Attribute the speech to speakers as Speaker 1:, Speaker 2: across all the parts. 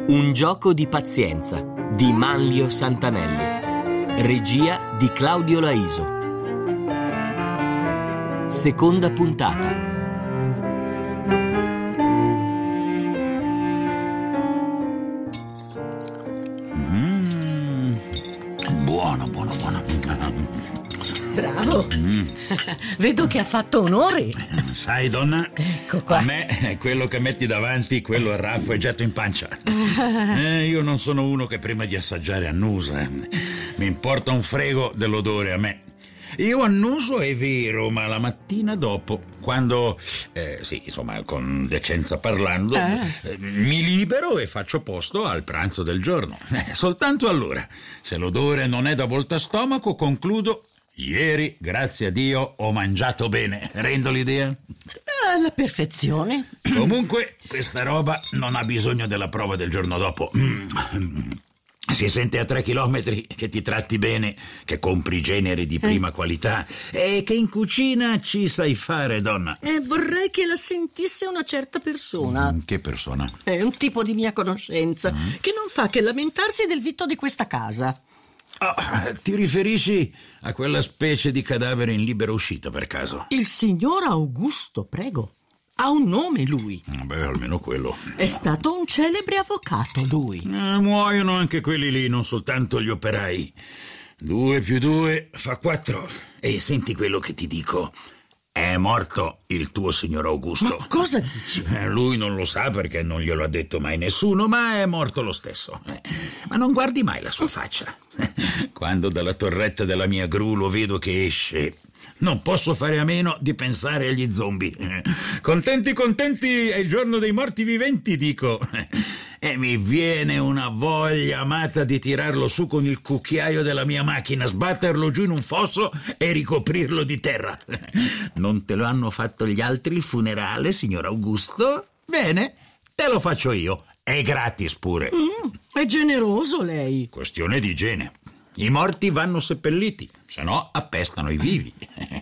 Speaker 1: Un gioco di pazienza di Manlio Santanelli. Regia di Claudio Laiso. Seconda puntata.
Speaker 2: Buono.
Speaker 3: Bravo. Vedo che ha fatto onore.
Speaker 2: Sai, donna,
Speaker 3: Ecco qua.
Speaker 2: a me quello che metti davanti, quello è raffo e getto in pancia. Io non sono uno che prima di assaggiare annusa. Mi importa un frego dell'odore a me. Io annuso, è vero, ma la mattina dopo, quando, sì, insomma, con decenza parlando, mi libero e faccio posto al pranzo del giorno. Soltanto allora, se l'odore non è da voltastomaco, concludo: ieri, grazie a Dio, ho mangiato bene. Rendo l'idea?
Speaker 3: La perfezione.
Speaker 2: Comunque, questa roba non ha bisogno della prova del giorno dopo. Si sente a 3 chilometri che ti tratti bene, che compri generi di prima qualità e che in cucina ci sai fare, donna.
Speaker 3: Vorrei che la sentisse una certa persona.
Speaker 2: Che persona?
Speaker 3: È un tipo di mia conoscenza che non fa che lamentarsi del vitto di questa casa.
Speaker 2: Ti riferisci a quella specie di cadavere in libera uscita, per caso?
Speaker 3: Il signor Augusto, prego. Ha un nome, lui.
Speaker 2: Beh, almeno quello.
Speaker 3: È stato un celebre avvocato, lui.
Speaker 2: Muoiono anche quelli lì, non soltanto gli operai. 2 più 2 fa 4. E senti quello che ti dico. È morto il tuo signor Augusto.
Speaker 3: Ma cosa dici?
Speaker 2: Lui non lo sa perché non glielo ha detto mai nessuno, ma è morto lo stesso. Ma non guardi mai la sua faccia. Quando dalla torretta della mia gru lo vedo che esce, non posso fare a meno di pensare agli zombie. Contenti, è il giorno dei morti viventi, dico. E mi viene una voglia amata di tirarlo su con il cucchiaio della mia macchina, sbatterlo giù in un fosso e ricoprirlo di terra. Non te lo hanno fatto gli altri il funerale, signor Augusto? Bene, te lo faccio io. È gratis pure.
Speaker 3: È generoso lei.
Speaker 2: Questione di igiene. I morti vanno seppelliti, se no appestano i vivi.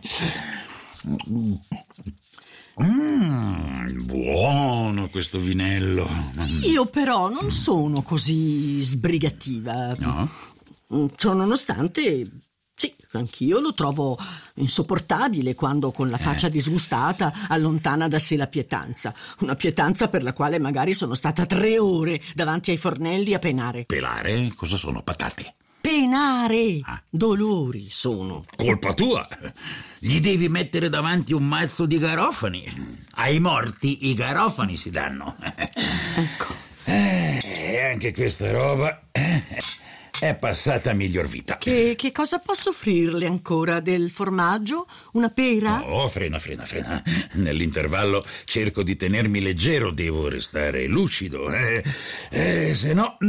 Speaker 2: Buono questo vinello.
Speaker 3: Io però non sono così sbrigativa.
Speaker 2: No?
Speaker 3: Ciò nonostante, sì, anch'io lo trovo insopportabile quando con la faccia disgustata allontana da sé la pietanza. Una pietanza per la quale magari sono stata 3 ore davanti ai fornelli a penare.
Speaker 2: Pelare? Cosa sono, patate?
Speaker 3: Penare! Dolori sono.
Speaker 2: Colpa tua! Gli devi mettere davanti un mazzo di garofani. Ai morti i garofani si danno.
Speaker 3: Ecco.
Speaker 2: E anche questa roba è passata a miglior vita.
Speaker 3: Che cosa posso offrirle ancora? Del formaggio? Una pera?
Speaker 2: Oh, frena. Nell'intervallo cerco di tenermi leggero, devo restare lucido. Se no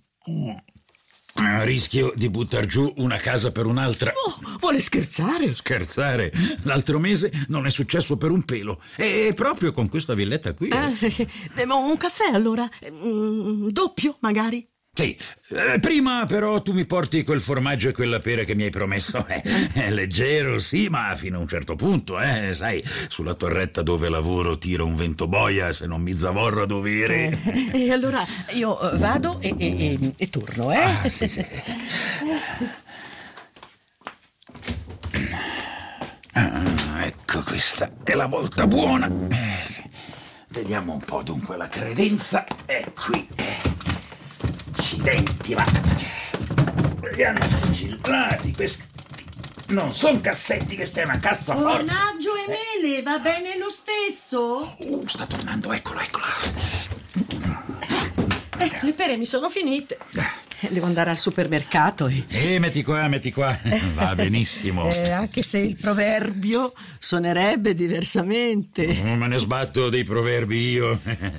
Speaker 2: rischio di buttar giù una casa per un'altra.
Speaker 3: Oh, vuole scherzare?
Speaker 2: Scherzare? L'altro mese non è successo per un pelo. E proprio con questa villetta qui.
Speaker 3: Un caffè allora? Doppio magari?
Speaker 2: Sì, prima però tu mi porti quel formaggio e quella pera che mi hai promesso. È leggero, sì, ma fino a un certo punto, sai, sulla torretta dove lavoro tiro un vento boia se non mi zavorro a dovere.
Speaker 3: E allora io vado e torno,
Speaker 2: Sì. Ecco, questa è la volta buona. Vediamo un po' dunque la credenza. È qui. Accidenti, va. Li hanno sigillati questi. Non sono cassetti, questa è una cassaforte.
Speaker 3: Formaggio e mele, va bene lo stesso?
Speaker 2: Sta tornando, eccola.
Speaker 3: Le pere mi sono finite. Devo andare al supermercato e...
Speaker 2: metti qua. Va benissimo.
Speaker 3: Anche se il proverbio suonerebbe diversamente.
Speaker 2: Non me ne sbatto dei proverbi io.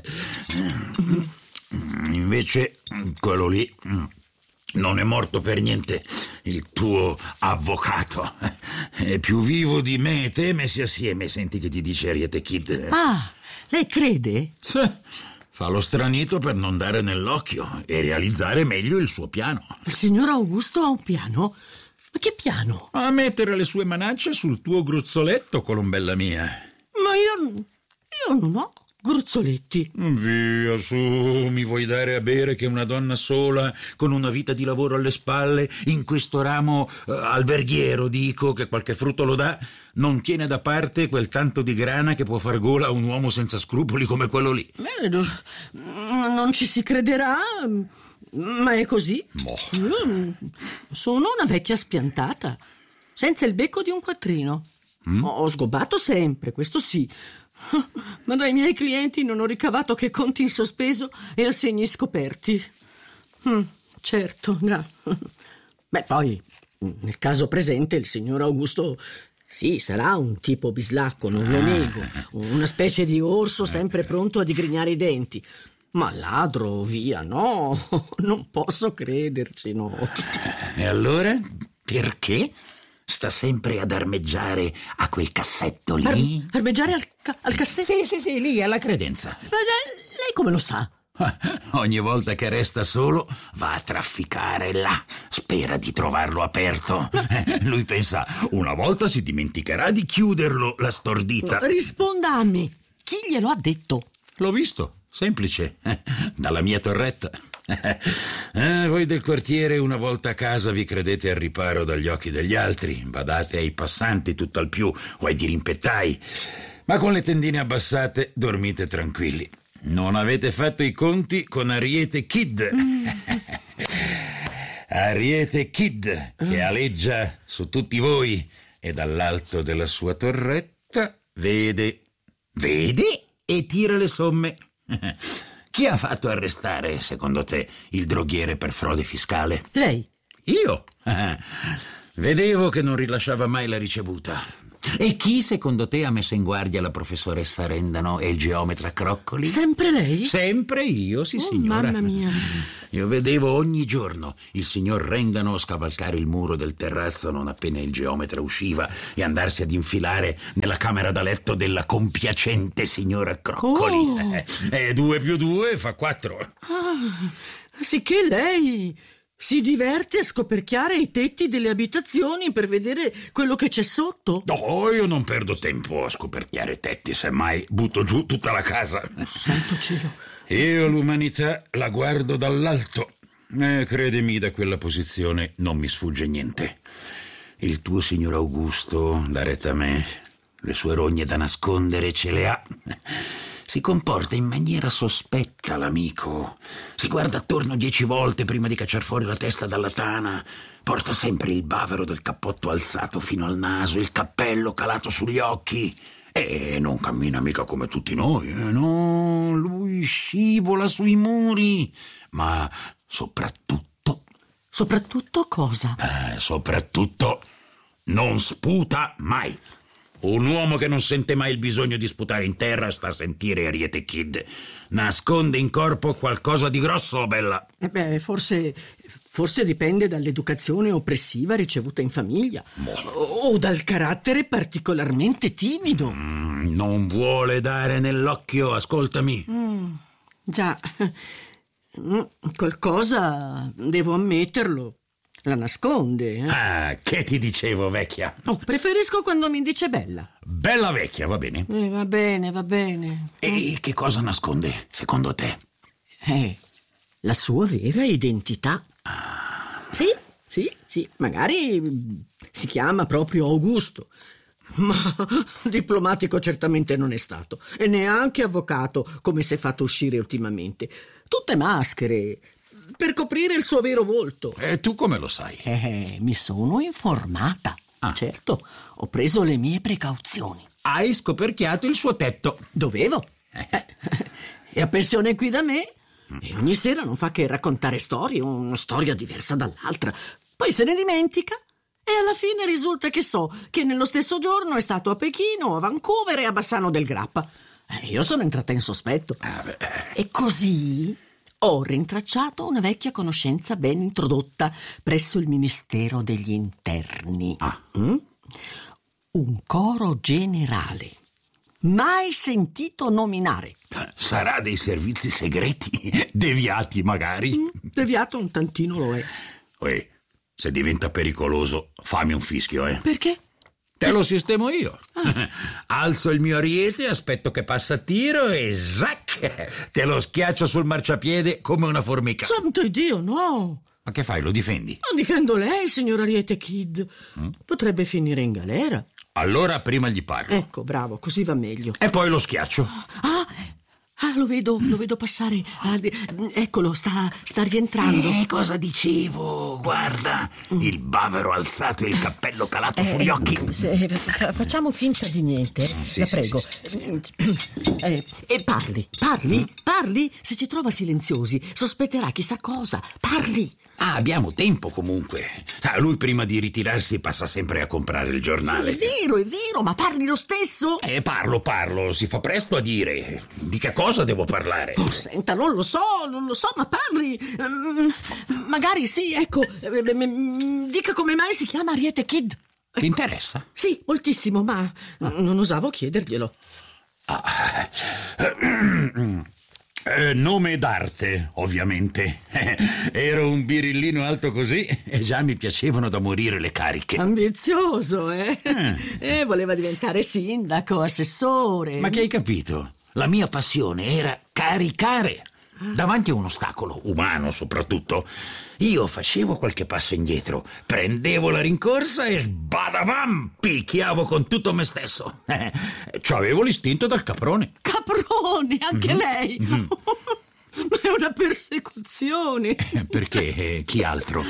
Speaker 2: Invece quello lì non è morto per niente. Il tuo avvocato è più vivo di me e te messi assieme. Senti che ti dice Ariete Kid.
Speaker 3: Lei crede?
Speaker 2: Fa lo stranito per non dare nell'occhio e realizzare meglio il suo piano.
Speaker 3: Il signor Augusto ha un piano? Ma che piano?
Speaker 2: A mettere le sue manacce sul tuo gruzzoletto, colombella mia.
Speaker 3: Ma io non ho. gruzzoletti.
Speaker 2: Via, su, mi vuoi dare a bere che una donna sola, con una vita di lavoro alle spalle, in questo ramo alberghiero, dico, che qualche frutto lo dà, non tiene da parte quel tanto di grana che può far gola a un uomo senza scrupoli come quello lì?
Speaker 3: Non ci si crederà, ma è così. Io sono una vecchia spiantata, senza il becco di un quattrino. Ho sgobbato sempre, questo sì, ma dai miei clienti non ho ricavato che conti in sospeso e assegni scoperti. Certo, no. Beh, poi, nel caso presente, il signor Augusto, sì, sarà un tipo bislacco, non lo nego, una specie di orso sempre pronto a digrignare i denti. Ma ladro, via, no, non posso crederci, no.
Speaker 2: E allora, perché sta sempre ad armeggiare a quel cassetto lì?
Speaker 3: Armeggiare al cassetto?
Speaker 2: Sì, lì, alla credenza.
Speaker 3: Ma lei come lo sa?
Speaker 2: Ogni volta che resta solo va a trafficare là, spera di trovarlo aperto. Lui pensa, una volta si dimenticherà di chiuderlo, la stordita.
Speaker 3: Risponda a me, chi glielo ha detto?
Speaker 2: L'ho visto, semplice, dalla mia torretta. Voi del quartiere una volta a casa vi credete al riparo dagli occhi degli altri, badate ai passanti tutto al più o ai dirimpettai, ma con le tendine abbassate dormite tranquilli. Non avete fatto i conti con Ariete Kid. Ariete Kid, che aleggia su tutti voi e dall'alto della sua torretta vede e tira le somme. Chi ha fatto arrestare, secondo te, il droghiere per frode fiscale?
Speaker 3: Lei?
Speaker 2: Io? Vedevo che non rilasciava mai la ricevuta. E chi, secondo te, ha messo in guardia la professoressa Rendano e il geometra Croccoli?
Speaker 3: Sempre lei?
Speaker 2: Sempre io, sì, signora.
Speaker 3: Mamma mia.
Speaker 2: Io vedevo ogni giorno il signor Rendano scavalcare il muro del terrazzo non appena il geometra usciva e andarsi ad infilare nella camera da letto della compiacente signora Croccoli. 2 più 2 fa 4.
Speaker 3: Sicché lei si diverte a scoperchiare i tetti delle abitazioni per vedere quello che c'è sotto?
Speaker 2: No, io non perdo tempo a scoperchiare tetti, semmai butto giù tutta la casa.
Speaker 3: Santo cielo.
Speaker 2: Io l'umanità la guardo dall'alto. Credimi, da quella posizione non mi sfugge niente. Il tuo signor Augusto dà retta a me, le sue rogne da nascondere ce le ha. Si comporta in maniera sospetta l'amico. Si guarda attorno 10 volte prima di cacciar fuori la testa dalla tana. Porta sempre il bavero del cappotto alzato fino al naso, il cappello calato sugli occhi. E non cammina mica come tutti noi, no, lui scivola sui muri. Ma soprattutto...
Speaker 3: Soprattutto cosa?
Speaker 2: Soprattutto non sputa mai. Un uomo che non sente mai il bisogno di sputare in terra sta a sentire Ariete Kid. Nasconde in corpo qualcosa di grosso, bella.
Speaker 3: Forse dipende dall'educazione oppressiva ricevuta in famiglia. O dal carattere particolarmente timido.
Speaker 2: Non vuole dare nell'occhio, ascoltami.
Speaker 3: Già, qualcosa devo ammetterlo. La nasconde,
Speaker 2: Che ti dicevo, vecchia?
Speaker 3: Preferisco quando mi dice bella.
Speaker 2: Bella vecchia, va bene?
Speaker 3: Va bene, va bene.
Speaker 2: E che cosa nasconde, secondo te?
Speaker 3: La sua vera identità. Sì, magari si chiama proprio Augusto, ma diplomatico certamente non è stato, e neanche avvocato, come si è fatto uscire ultimamente. Tutte maschere, per coprire il suo vero volto.
Speaker 2: E tu come lo sai?
Speaker 3: Mi sono informata. Certo, ho preso le mie precauzioni.
Speaker 2: Hai scoperchiato il suo tetto.
Speaker 3: Dovevo. È a pensione qui da me e ogni sera non fa che raccontare storie, una storia diversa dall'altra. Poi se ne dimentica e alla fine risulta che nello stesso giorno è stato a Pechino, a Vancouver e a Bassano del Grappa. Io sono entrata in sospetto. E così ho rintracciato una vecchia conoscenza ben introdotta presso il Ministero degli Interni. Un coro generale. Mai sentito nominare.
Speaker 2: Sarà dei servizi segreti, deviati magari.
Speaker 3: Deviato un tantino lo è.
Speaker 2: Se diventa pericoloso, fammi un fischio,
Speaker 3: Perché?
Speaker 2: Te lo sistemo io. Alzo il mio ariete, aspetto che passa a tiro e zac! Te lo schiaccio sul marciapiede come una formica.
Speaker 3: Santo Dio, no!
Speaker 2: Ma che fai, lo difendi?
Speaker 3: Non difendo lei, signor Ariete Kid. Potrebbe finire in galera.
Speaker 2: Allora prima gli parlo.
Speaker 3: Ecco, bravo, così va meglio.
Speaker 2: E poi lo schiaccio.
Speaker 3: Lo vedo passare. Eccolo, sta rientrando.
Speaker 2: Cosa dicevo? Guarda, il bavero alzato e il cappello calato sugli occhi.
Speaker 3: Facciamo finta di niente,
Speaker 2: Sì,
Speaker 3: la
Speaker 2: sì,
Speaker 3: prego.
Speaker 2: sì.
Speaker 3: E parli. Se ci trova silenziosi, sospetterà chissà cosa. Parli.
Speaker 2: Abbiamo tempo comunque. Lui prima di ritirarsi passa sempre a comprare il giornale.
Speaker 3: È vero, ma parli lo stesso?
Speaker 2: Parlo, si fa presto a dire. Di che cosa devo parlare?
Speaker 3: Senta, non lo so, ma parli. Magari sì, ecco. Dica come mai si chiama Ariete Kid.
Speaker 2: Ti interessa?
Speaker 3: Sì, moltissimo, ma non osavo chiederglielo.
Speaker 2: Nome d'arte, ovviamente. Ero un birillino alto così e già mi piacevano da morire le cariche.
Speaker 3: Ambizioso, eh? Voleva diventare sindaco, assessore.
Speaker 2: Ma che hai capito? La mia passione era caricare. Davanti a un ostacolo, umano soprattutto, io facevo qualche passo indietro, prendevo la rincorsa e sbadabam, picchiavo con tutto me stesso. C'avevo l'istinto del caprone.
Speaker 3: Caprone, anche lei? Ma è una persecuzione.
Speaker 2: Perché? Chi altro?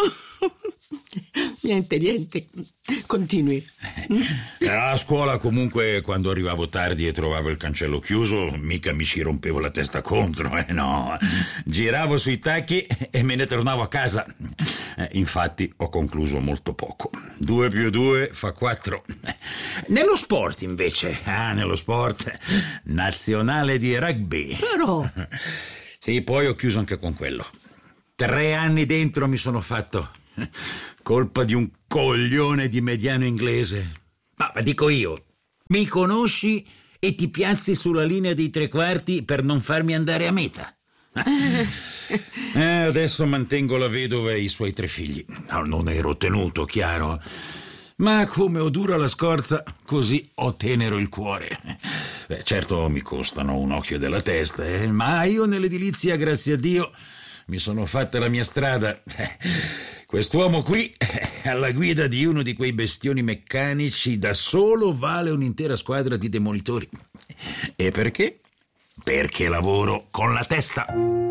Speaker 3: Niente. Continui.
Speaker 2: A scuola comunque quando arrivavo tardi e trovavo il cancello chiuso mica mi ci rompevo la testa contro, no. Giravo sui tacchi e me ne tornavo a casa. Infatti ho concluso molto poco. 2 più 2 fa 4. Nello sport invece, nello sport nazionale di rugby.
Speaker 3: Però
Speaker 2: Sì, poi ho chiuso anche con quello. 3 anni dentro mi sono fatto. Colpa di un coglione di mediano inglese. Ma dico io, mi conosci e ti piazzi sulla linea dei 3/4 per non farmi andare a meta. Adesso mantengo la vedova e i suoi 3 figli. Non ero tenuto, chiaro. Ma come ho dura la scorza, così ho tenero il cuore. Certo mi costano un occhio della testa, ma io nell'edilizia, grazie a Dio, mi sono fatta la mia strada. Quest'uomo qui, alla guida di uno di quei bestioni meccanici, da solo vale un'intera squadra di demolitori. E perché? Perché lavoro con la testa.